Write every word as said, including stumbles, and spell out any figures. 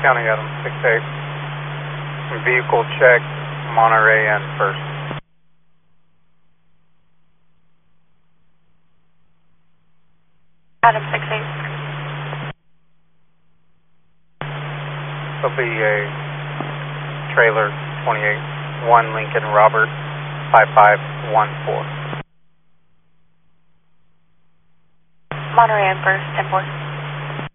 County, Adam six eight. Vehicle check, Monterey and First. Adam six eight. There'll be a trailer twenty-eight, one Lincoln Robert, five five one four. Monterey and First, ten four.